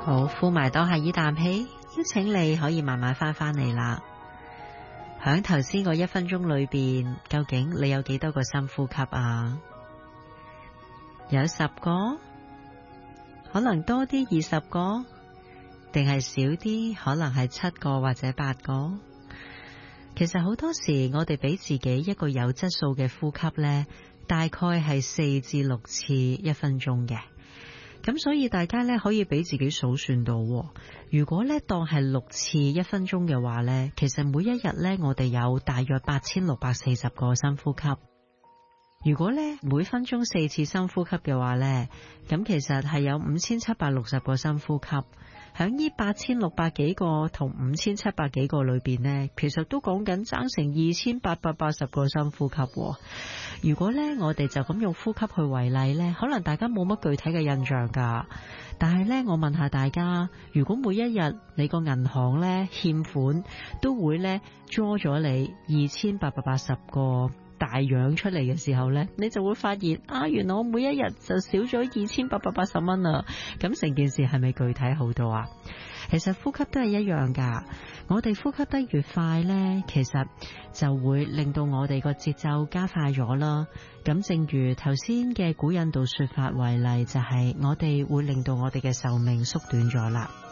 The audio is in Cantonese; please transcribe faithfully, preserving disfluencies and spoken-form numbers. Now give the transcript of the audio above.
好，呼埋多下呢啖氣，邀請你可以慢慢翻返嚟啦。響頭先嗰一分鐘裏邊，究竟你有幾多個深呼吸啊？有十個，可能多啲二十個，定係少啲，可能係七個或者八個。其實好多時我哋俾自己一個有質素嘅呼吸呢，大概係四至六次一分鐘嘅。咁所以大家咧可以俾自己數算到，如果咧當係六次一分鐘嘅話咧，其實每一日咧我哋有大約八千六百四十個深呼吸。如果咧每分鐘四次深呼吸嘅話咧，咁其實係有五千七百六十個深呼吸。響呢八千六百幾個同五千七百幾個裏邊呢，其實都講緊爭成二千八百八十個深呼吸。如果呢，我哋就咁用呼吸去為例呢，可能大家冇乜具體嘅印象噶。但係呢，我問下大家，如果每一日你個銀行呢欠款都會呢 draw 咗你二千八百八十個大洋出嚟嘅時候呢，你就會發現啊，原來我每一日就少咗二千八百八十蚊啦。咁成件事係咪具體好多啊？其實呼吸都係一樣噶，我哋呼吸得越快呢，其實就會令到我哋個節奏加快咗啦。咁正如頭先嘅古印度說法為例，就係我哋會令到我哋嘅壽命縮短咗啦。